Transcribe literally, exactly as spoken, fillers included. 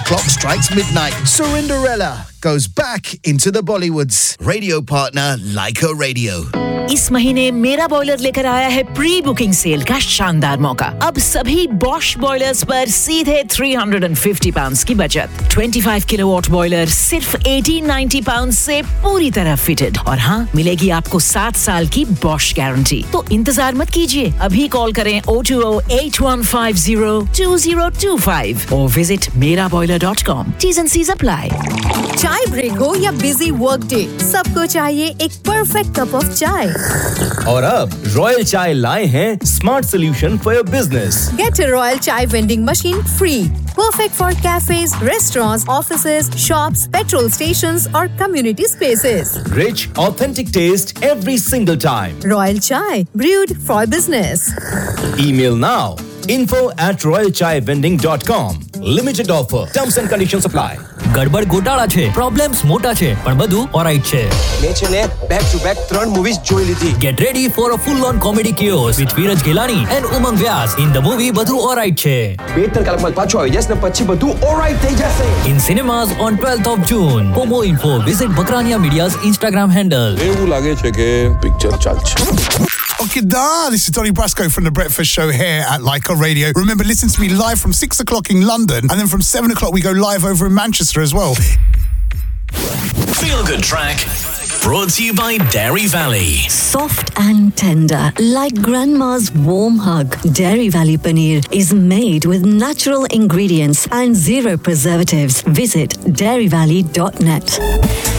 clock strikes midnight, Cinderella goes back into the Bollywoods. Radio partner Leica Radio. इस महीने मेरा boiler लेकर आया है प्री बुकिंग सेल का शानदार मौका। अब सभी बॉश बॉयलर्स पर सीधे तीन सौ पचास पाउंड्स की बचत। पच्चीस किलोवाट बॉयलर सिर्फ अठारह सौ नब्बे पाउंड्स से पूरी तरह फिटेड। और हाँ, मिलेगी आपको सात साल की बॉश गारंटी। तो इंतजार मत कीजिए, अभी कॉल करें oh two oh, eight one five oh, two oh two five और विजिट मेरा boiler dot com. T's and C's apply। चाय ब्रेक हो या बिजी वर्क डे, सबको चाहिए एक परफेक्ट कप ऑफ चाय। और अब रॉयल चाय लाए हैं smart solution for your business. Get a Royal Chai vending machine free. Perfect for cafes, restaurants, offices, shops, petrol stations or community spaces. Rich, authentic taste every single time. Royal Chai, brewed for business. Email now. info at royal chai vending dot com. Limited offer. Terms and conditions apply. ગડબડ ગોટાળા છે, problems મોટા છે, પણ બધું alright છે. મેં છે ને બેક ટુ બેક ત્રણ મૂવીઝ જોઈ લીધી. Get ready for a full on comedy chaos with Viraj Ghelani and Umang Vyas. In the movie બધું ઓલરાઈટ છે. બે ત્રણ કલાકમાં પાછો આવી જશે ને પછી બધું ઓલરાઈટ થઈ જશે. In cinemas on twelfth of June. For more info, visit Bakrania Media's Instagram handle. એવું લાગે છે કે પિક્ચર ચાલશે. Okay, da, this is Donny Brasco from The Breakfast Show here at Leica Radio. Remember, listen to me live from six o'clock in London, and then from seven o'clock we go live over in Manchester as well. Feel Good Track, brought to you by Dairy Valley. Soft and tender, like grandma's warm hug. Dairy Valley Paneer is made with natural ingredients and zero preservatives. Visit dairy valley dot net.